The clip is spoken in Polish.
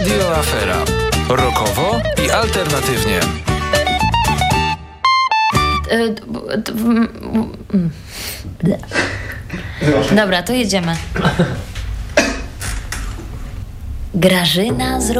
Radio Afera. Rokowo i alternatywnie. Dobra, to jedziemy. Grażyna z